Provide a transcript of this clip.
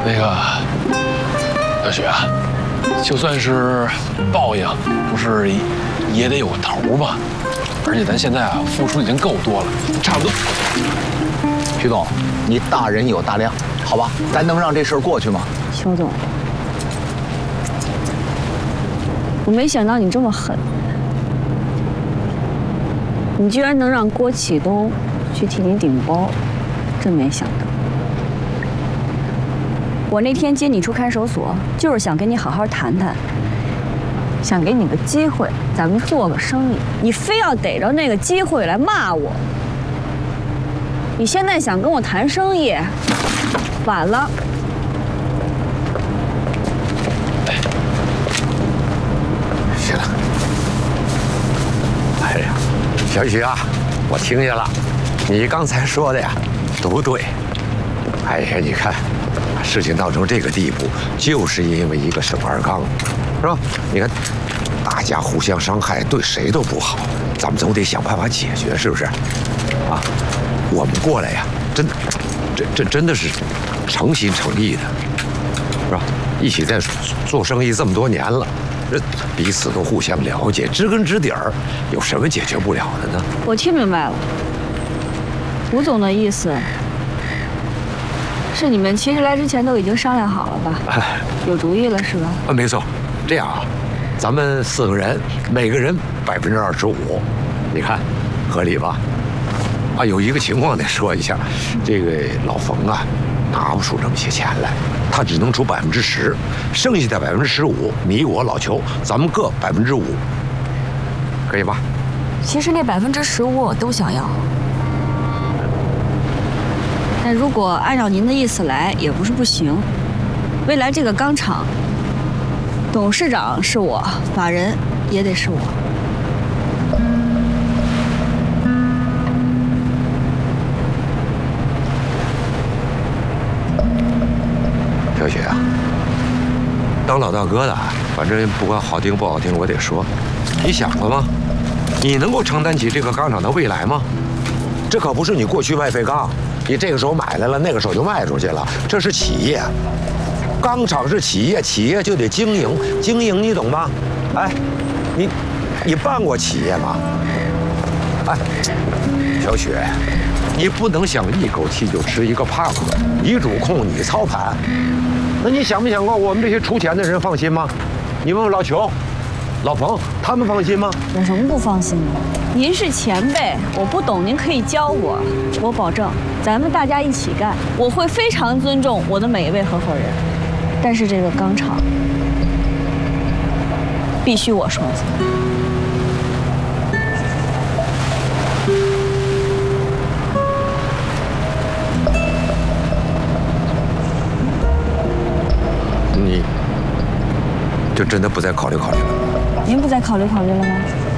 那个小雪啊，就算是报应，不是也得有个头吧？而且咱现在啊，付出已经够多了，差不多。 徐总，你大人有大量，好吧？咱能让这事儿过去吗？ 邱总，我没想到你这么狠，你居然能让郭启东去替你顶包，真没想到。我那天接你出看守所，就是想跟你好好谈谈，想给你个机会，咱们做个生意。你非要逮着那个机会来骂我，你现在想跟我谈生意，晚了。 行了。哎呀，小许啊，我听见了，你刚才说的呀，都对。哎呀，你看。事情闹成这个地步，就是因为一个沈二刚，是吧？你看，大家互相伤害，对谁都不好，咱们总得想办法解决，是不是？啊，我们过来呀，真的是诚心诚意的，是吧？一起在做生意这么多年了，这彼此都互相了解，知根知底儿，有什么解决不了的呢？ 我听明白了，吴总的意思。是你们其实来之前都已经商量好了吧？有主意了是吧？ 没错，这样啊，咱们4个人，每个人25%，你看合理吧？啊，有一个情况得说一下，这个老冯啊，拿不出这么些钱来，他只能出10%，剩下的15%，你我老邱，咱们各5%，可以吧？ 其实那15%我都想要。但如果按照您的意思来，也不是不行。未来这个钢厂，董事长是我，法人也得是我。 小雪啊，当老大哥的，反正不管好听不好听，我得说，你想过吗？你能够承担起这个钢厂的未来吗？这可不是你过去卖废钢。你这个时候买来了，那个时候就卖出去了，这是企业，钢厂是企业，企业就得经营，经营你懂吗？哎，你办过企业吗？哎，小雪，你不能想一口气就吃一个胖子，你主控你操盘，那你想没想过我们这些出钱的人放心吗？你问问老裘、老冯，他们放心吗？ 有什么不放心的？您是前辈，我不懂，您可以教我。我保证，咱们大家一起干，我会非常尊重我的每一位合伙人。但是这个钢厂必须我说了算。 你就真的不再考虑考虑了？ 您不再考虑考虑了吗？